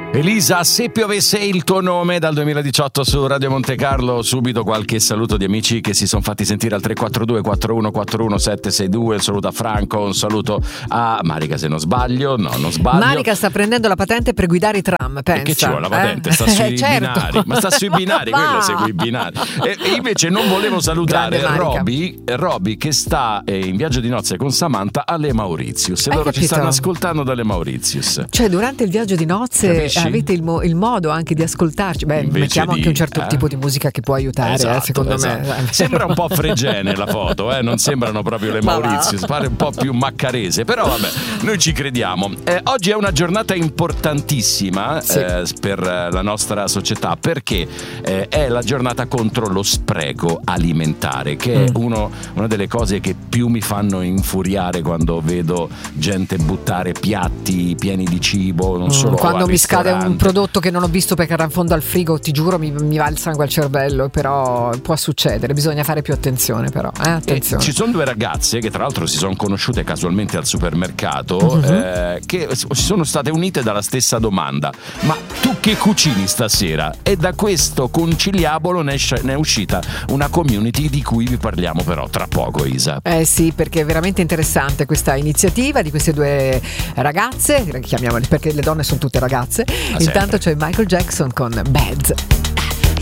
Elisa, se piovesse il tuo nome dal 2018 su Radio Monte Carlo, subito qualche saluto di amici che si sono fatti sentire al 342 4141 762. Un saluto a Franco, un saluto a Marica se non sbaglio. No, non sbaglio. Marica sta prendendo la patente per guidare i tram, pensa. E che ci vuole la patente? Sta sui certo. binari, ma sta sui binari, quello segue i binari. E invece non volevo salutare Roby che sta in viaggio di nozze con Samantha alle Mauritius. E loro ci stanno ascoltando dalle Mauritius. Cioè durante il viaggio di nozze avete il modo anche di ascoltarci. Beh, invece mettiamo anche un certo tipo di musica che può aiutare, secondo me. Sembra un po' fregene la foto, non sembrano proprio le Mauritius, pare un po' più maccarese, però vabbè, noi ci crediamo. Oggi è una giornata importantissima per la nostra società, perché è la giornata contro lo spreco alimentare, che è una delle cose che più mi fanno infuriare quando vedo gente buttare piatti pieni di cibo, non solo quando mi scade un prodotto che non ho visto perché era in fondo al frigo, ti giuro mi va il sangue al cervello, però può succedere, bisogna fare più attenzione, però attenzione. Ci sono due ragazze che tra l'altro si sono conosciute casualmente al supermercato, che si sono state unite dalla stessa domanda: ma tu che cucini stasera? E da questo conciliabolo ne è uscita una community di cui vi parliamo però tra poco, Isa. Sì, perché è veramente interessante questa iniziativa di queste due ragazze, chiamiamole, perché le donne sono tutte ragazze. Intanto c'è Michael Jackson con Bad.